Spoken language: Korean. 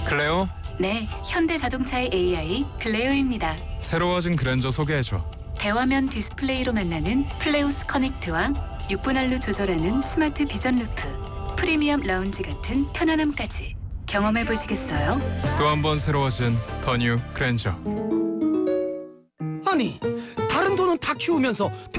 클레오? 네, 현대자동차의 AI 클레오입니다. 새로워진 그랜저 소개해줘. 대화면 디스플레이로 만나는 플레우스 커넥트와 6분할로 조절하는 스마트 비전 루프, 프리미엄 라운지 같은 편안함까지 경험해 보시겠어요? 또 한 번 새로워진 더 뉴 그랜저. 아니, 다른 돈은 다 키우면서